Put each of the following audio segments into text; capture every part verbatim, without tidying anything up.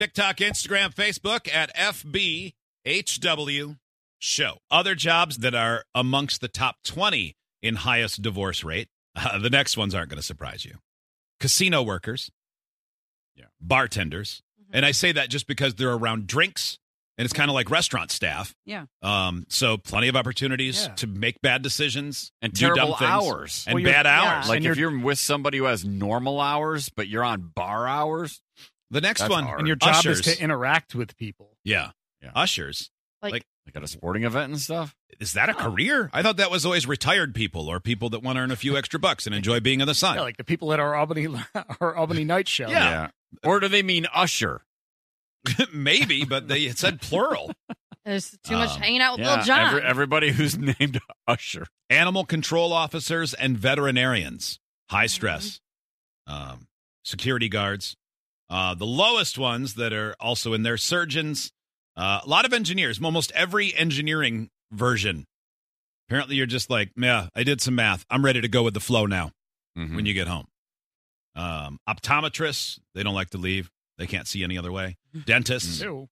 TikTok, Instagram, Facebook at F B H W Show. Other jobs that are amongst the top twenty in highest divorce rate. Uh, the next ones aren't going to surprise you. Casino workers. Yeah. Bartenders. Mm-hmm. And I say that just because they're around drinks, and it's kind of like restaurant staff. Yeah. Um. So plenty of opportunities Yeah. to make bad decisions. And do terrible dumb things, hours. And Well, you're- bad yeah. hours. Like And if you're- you're with somebody who has normal hours, but you're on bar hours. The next That's one. hard. And your job ushers. is to interact with people. Yeah. Yeah. Ushers. Like, Like- Like at a sporting event and stuff. Is that a career? I thought that was always retired people or people that want to earn a few extra bucks and enjoy being in the sun. Yeah, like the people at our Albany our Albany night show. Yeah. Or do they mean usher? Maybe, but they said plural. there's too much Um, hanging out with Yeah. Little John. every- everybody who's named usher. Animal control officers and veterinarians. High stress. Um, security guards. Uh, the lowest ones that are also in there, surgeons. Uh, a lot of engineers. Almost every engineering version. Apparently you're just like, yeah, I did some math. I'm ready to go with the flow now Mhm. when you get home. Um, optometrists, they don't like to leave. They can't see any other way. Dentists. Ew.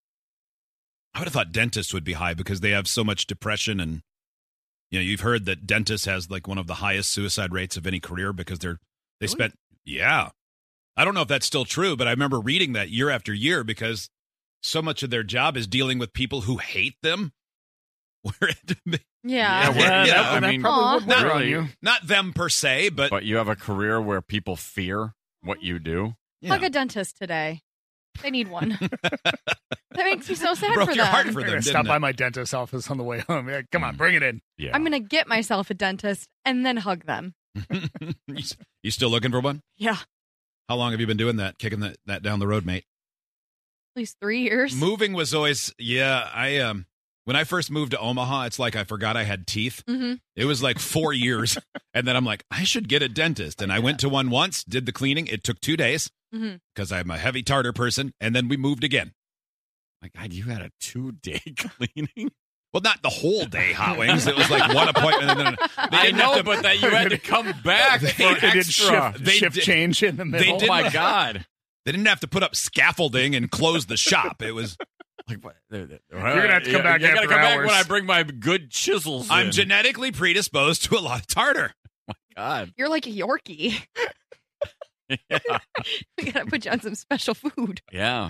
I would have thought dentists would be high because they have so much depression, and you know, you've heard that dentists has like one of the highest suicide rates of any career because they're they Really? spent yeah. I don't know if that's still true, but I remember reading that year after year because so much of their job is dealing with people who hate them. Where it, yeah. Yeah, well, yeah, that, I that mean, probably would Not wear on really. you. not them per se, but, But you have a career where people fear what you do. yeah. Hug a dentist today. They need one. That makes me so sad broke for your them. heart for We're them. gonna Didn't stop it? by my dentist's office on the way home. Yeah, come on, bring it in. Yeah. I'm going to get myself a dentist and then hug them. you, you still looking for one? Yeah. How long have you been doing that, kicking that, that down the road, mate? At least three years. Moving was always, yeah, I, um, when I first moved to Omaha, it's like I forgot I had teeth. Mm-hmm. It was like four years. And then I'm like, I should get a dentist. And I went to one once, did the cleaning. It took two days Mm-hmm. because I'm a heavy tartar person. And then we moved again. My God, you had a two day cleaning. Well, not the whole day, Hot Wings. It was like one appointment. And then they I didn't know, have to- but that you had to come back They- for they They did extra. shift, They shift did- change in the middle. Oh did- my God! They didn't have to put up scaffolding and close the shop. It was, Like, what? You're gonna have to come back You gotta after come back hours. when I bring my good chisels. I'm in. genetically predisposed to a lot of tartar. God. You're like a Yorkie. Yeah. We got to put you on some special food. Yeah.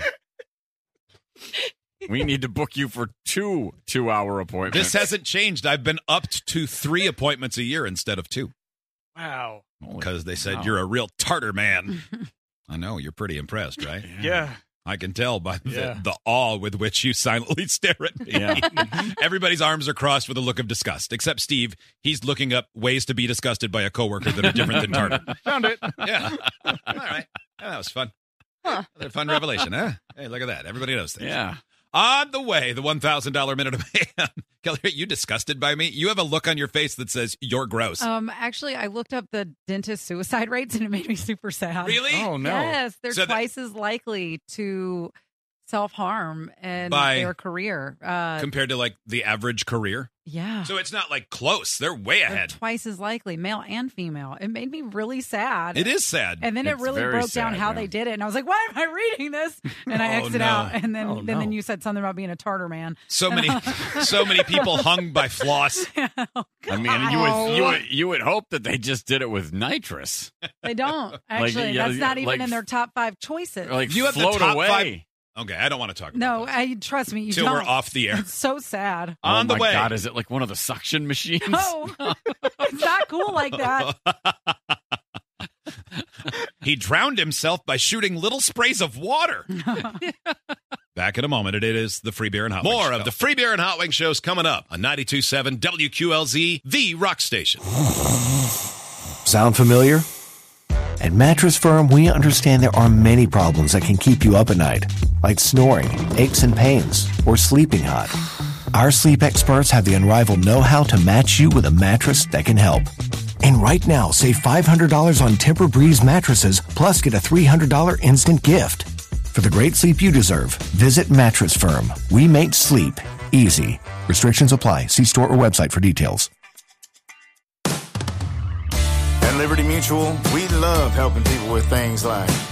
We need to book you for two two-hour appointments. This hasn't changed. I've been upped to three appointments a year instead of two Wow. because they said Wow. you're a real tartar man. I know. You're pretty impressed, right? Yeah. I can tell by the, Yeah. the awe with which you silently stare at me. Yeah. Everybody's arms are crossed with a look of disgust, except Steve. He's looking up ways to be disgusted by a coworker that are different than tartar. Found it. Yeah. All right. Yeah, that was fun. Huh. Another fun revelation, huh? Hey, look at that. Everybody knows things. Yeah. On the way, the one thousand dollars minute of mayhem. Kelly, are you disgusted by me? You have a look on your face that says you're gross. Um, actually, I looked up the dentist suicide rates and it made me super sad. Really? Oh, no. Yes, they're So the- twice as likely to self-harm in By- their career. Uh, Compared to like the average career. yeah. So it's not like close. They're way They're ahead. twice as likely, male and female. It made me really sad. It is sad. And then it It's really very broke down sad, how yeah. they did it. And I was like, why am I reading this? And I Oh, exited no. out. And then, Oh, then, no. then you said something about being a tartar man. So many, so many people hung by floss. Oh, I mean, you would, God. you would you would hope that they just did it with nitrous, They don't. Actually, yeah, that's not yeah, even like- in their top five choices. like You have the float top away. five- Okay, I don't want to talk about no, that. I trust me. You Till don't. we're off the air. It's so sad. On oh the my way. God, is it like one of the suction machines? No, it's not cool like that. He drowned himself by shooting little sprays of water. Back in a moment. It is the Free Beer and Hot Wings More Show. of the Free Beer and Hot Wings shows coming up on ninety-two point seven W Q L Z, the rock station. Sound familiar? At Mattress Firm, we understand there are many problems that can keep you up at night, like snoring, aches and pains, or sleeping hot. Our sleep experts have the unrivaled know-how to match you with a mattress that can help. And right now, save five hundred dollars on Tempur-Breeze mattresses, plus get a three hundred dollars instant gift. For the great sleep you deserve, visit Mattress Firm. We make sleep easy. Restrictions apply. See store or website for details. At Liberty Mutual, we love helping people with things like